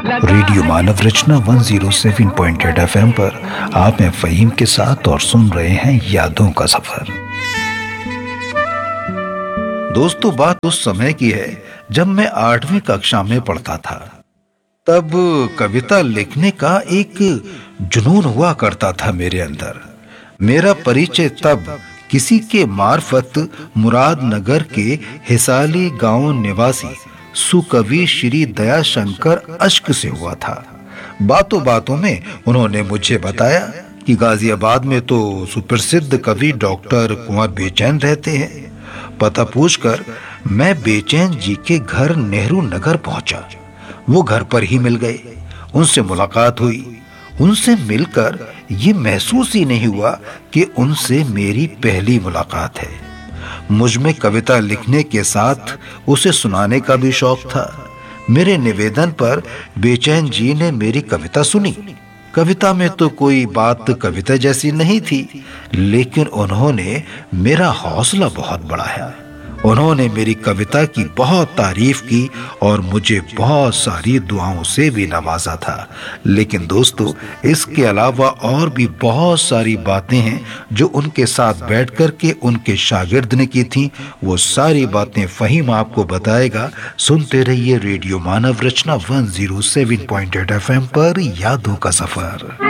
Radio मानव रचना 107.8 FM पर आप हैं फ़हीम के साथ और सुन रहे हैं यादों का सफर। दोस्तों, बात उस समय की है जब मैं 8वीं कक्षा में पढ़ता था। तब कविता लिखने का एक जुनून हुआ करता था मेरे अंदर। मेरा परिचय तब किसी के मार्फत मुरादनगर के हिसाली गांव निवासी सुकवि श्री दयाशंकर अश्क से हुआ था। बातों बातों में उन्होंने मुझे बताया कि गाजियाबाद में तो सुप्रसिद्ध कवि डॉक्टर कुंवर बेचैन रहते हैं। पता पूछकर मैं बेचैन जी के घर नेहरू नगर पहुंचा। वो घर पर ही मिल गए। उनसे मुलाकात हुई। उनसे मिलकर ये महसूस ही नहीं हुआ कि उनसे मेरी पहली मुलाकात है। मुझ में कविता लिखने के साथ उसे सुनाने का भी शौक था। मेरे निवेदन पर बेचैन जी ने मेरी कविता सुनी। कविता में तो कोई बात कविता जैसी नहीं थी, लेकिन उन्होंने मेरा हौसला बहुत बढ़ाया। उन्होंने मेरी कविता की बहुत तारीफ की और मुझे बहुत सारी दुआओं से भी नवाजा था। लेकिन दोस्तों, इसके अलावा और भी बहुत सारी बातें हैं जो उनके साथ बैठ कर के उनके शागिर्द ने की थी। वो सारी बातें फ़हीम आपको बताएगा। सुनते रहिए रेडियो मानव रचना 107.8 FM पर यादों का सफर।